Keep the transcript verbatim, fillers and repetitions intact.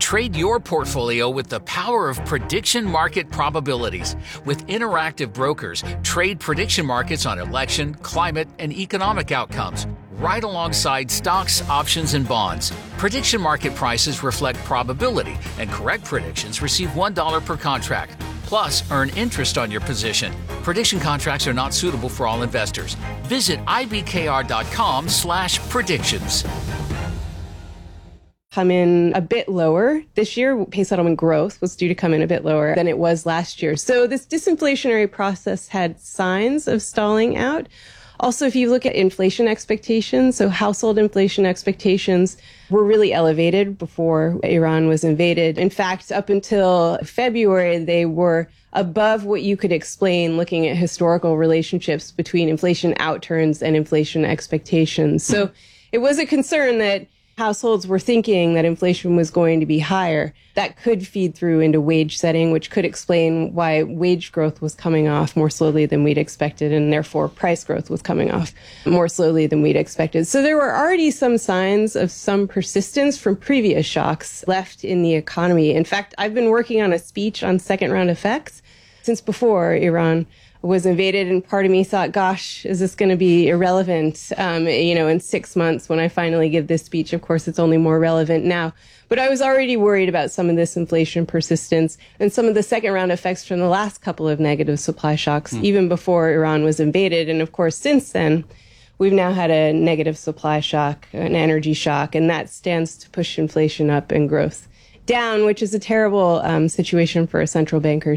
Trade your portfolio with the power of prediction market probabilities. With interactive brokers, trade prediction markets on election, climate, and economic outcomes, right alongside stocks, options, and bonds. Prediction market prices reflect probability, and correct predictions receive one dollar per contract. Plus, earn interest on your position. Prediction contracts are not suitable for all investors. Visit ibkr.com slash predictions. Come in a bit lower. This year, pay settlement growth was due to come in a bit lower than it was last year. So this disinflationary process had signs of stalling out. Also, if you look at inflation expectations, so household inflation expectations were really elevated before Iran was invaded. In fact, up until February, they were above what you could explain looking at historical relationships between inflation outturns and inflation expectations. So it was a concern that households were thinking that inflation was going to be higher. That could feed through into wage setting, which could explain why wage growth was coming off more slowly than we'd expected, and therefore price growth was coming off more slowly than we'd expected. So there were already some signs of some persistence from previous shocks left in the economy. In fact, I've been working on a speech on second round effects since before Iran was invaded, and part of me thought, gosh, is this going to be irrelevant, um, you know, in six months when I finally give this speech? Of course, it's only more relevant now. But I was already worried about some of this inflation persistence and some of the second round effects from the last couple of negative supply shocks, mm. even before Iran was invaded. And of course, since then, we've now had a negative supply shock, an energy shock, and that stands to push inflation up and growth down, which is a terrible um, situation for a central banker